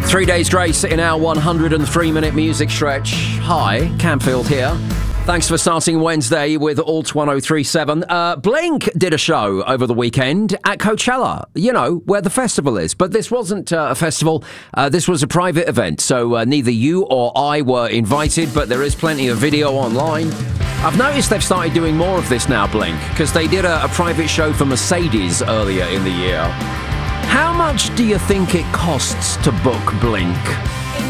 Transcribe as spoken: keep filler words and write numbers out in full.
Three Days Grace in our one hundred three minute music stretch. Hi, Campfield here. Thanks for starting Wednesday with Alt one oh three point seven. Uh, Blink did a show over the weekend at Coachella, you know, where the festival is. But this wasn't uh, a festival. Uh, this was a private event. So uh, neither you or I were invited, but there is plenty of video online. I've noticed they've started doing more of this now, Blink, because they did a, a private show for Mercedes earlier in the year. How much do you think it costs to book Blink?